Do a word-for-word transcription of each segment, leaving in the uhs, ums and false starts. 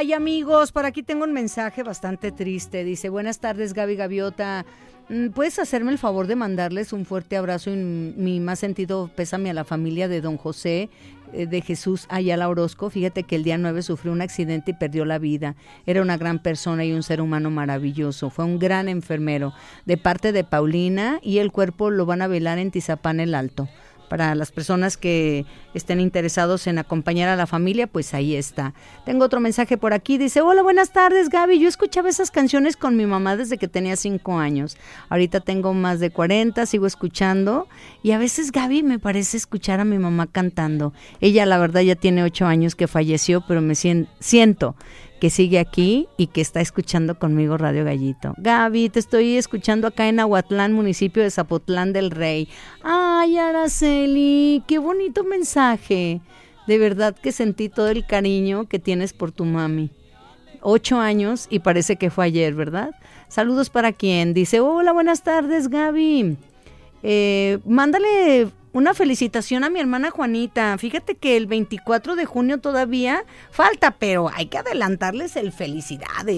Ay, amigos, por aquí tengo un mensaje bastante triste. Dice, buenas tardes, Gaby Gaviota. ¿Puedes hacerme el favor de mandarles un fuerte abrazo y mi más sentido pésame a la familia de don José eh, de Jesús Ayala Orozco? Fíjate que el día nueve sufrió un accidente y perdió la vida. Era una gran persona y un ser humano maravilloso. Fue un gran enfermero. De parte de Paulina, y el cuerpo lo van a velar en Tizapán el Alto. Para las personas que estén interesados en acompañar a la familia, pues ahí está. Tengo otro mensaje por aquí, dice, hola, buenas tardes, Gaby, yo escuchaba esas canciones con mi mamá desde que tenía cinco años. Ahorita tengo más de cuarenta, sigo escuchando, y a veces, Gaby, me parece escuchar a mi mamá cantando. Ella, la verdad, ya tiene ocho años que falleció, pero me sien- siento que sigue aquí y que está escuchando conmigo Radio Gallito. Gaby, te estoy escuchando acá en Ahuatlán, municipio de Zapotlán del Rey. Ay, Araceli, qué bonito mensaje. De verdad que sentí todo el cariño que tienes por tu mami. Ocho años y parece que fue ayer, ¿verdad? Saludos para quien dice, hola, buenas tardes, Gaby. Eh, mándale una felicitación a mi hermana Juanita. Fíjate que el veinticuatro de junio todavía falta, pero hay que adelantarles el felicidades.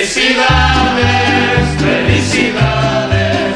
Felicidades, felicidades,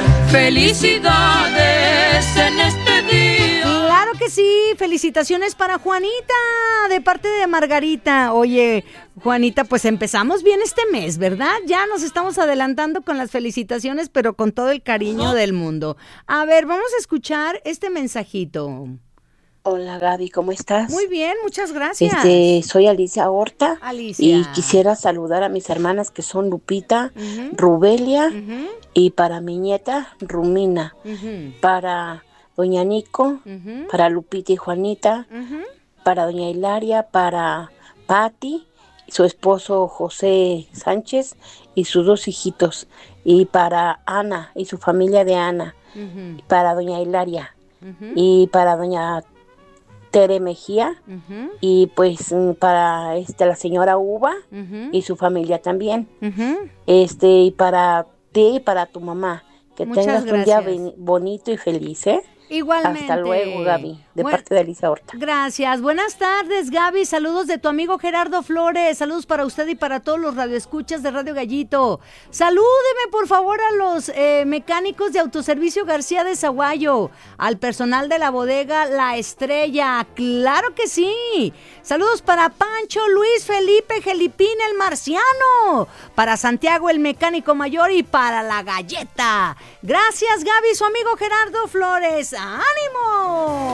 felicidades en este día. Claro que sí, felicitaciones para Juanita, de parte de Margarita. Oye, Juanita, pues empezamos bien este mes, ¿verdad? Ya nos estamos adelantando con las felicitaciones, pero con todo el cariño del mundo. A ver, vamos a escuchar este mensajito. Hola, Gaby, ¿cómo estás? Muy bien, muchas gracias. Este, soy Alicia Horta. Alicia. Y quisiera saludar a mis hermanas que son Lupita, uh-huh. Rubelia, uh-huh. y para mi nieta, Rumina, uh-huh. para doña Nico, uh-huh. para Lupita y Juanita, uh-huh. para doña Hilaria, para Patti, su esposo José Sánchez y sus dos hijitos, y para Ana y su familia de Ana, uh-huh. para doña Hilaria, uh-huh. y para doña Tere Mejía, uh-huh. y pues para este la señora Uva uh-huh. y su familia también, uh-huh. este y para ti y para tu mamá, que Muchas tengas gracias. un día ben- bonito y feliz, ¿eh? Igualmente. Hasta luego, Gaby, de Bueno, parte de Alicia Horta. Gracias. Buenas tardes, Gaby. Saludos de tu amigo Gerardo Flores. Saludos para usted y para todos los radioescuchas de Radio Gallito. Salúdeme, por favor, a los eh, mecánicos de Autoservicio García de Zaguayo, al personal de la bodega La Estrella. ¡Claro que sí! Saludos para Pancho, Luis, Felipe, Gelipín, el marciano, para Santiago, el mecánico mayor, y para la galleta. Gracias, Gaby, su amigo Gerardo Flores. ¡Ánimo!